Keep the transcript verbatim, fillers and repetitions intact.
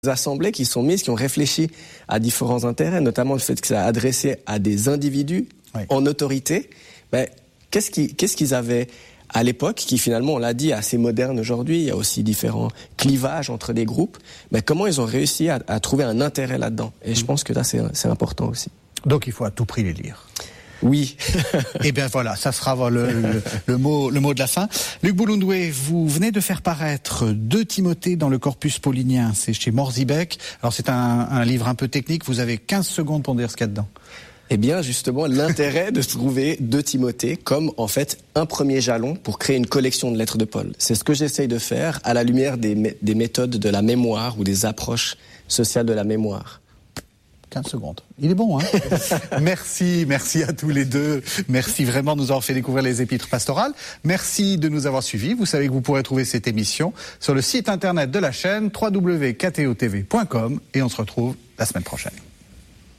assemblées qui sont mises, qui ont réfléchi à différents intérêts, notamment le fait que ça a adressé à des individus oui. en autorité. Ben, qu'est-ce qu'ils, qu'est-ce qu'ils avaient à l'époque, qui finalement, on l'a dit, est assez moderne aujourd'hui, il y a aussi différents clivages entre des groupes. Ben, comment ils ont réussi à, à trouver un intérêt là-dedans? Et je pense que là, c'est, c'est important aussi. Donc il faut à tout prix les lire. Oui. Eh bien voilà, ça sera le, le, le, mot, le mot de la fin. Luc Boulundoué, vous venez de faire paraître deux Timothée dans le corpus paulinien. C'est chez Morzybek. Alors c'est un, un livre un peu technique. Vous avez quinze secondes pour dire ce qu'il y a dedans. Eh bien, justement, l'intérêt de trouver deux Timothée comme, en fait, un premier jalon pour créer une collection de lettres de Paul. C'est ce que j'essaye de faire à la lumière des, mé- des méthodes de la mémoire ou des approches sociales de la mémoire. quinze secondes. Il est bon, hein? Merci, merci à tous les deux. Merci vraiment de nous avoir fait découvrir les épîtres pastorales. Merci de nous avoir suivis. Vous savez que vous pourrez trouver cette émission sur le site internet de la chaîne w w w point k t o t v point com et on se retrouve la semaine prochaine.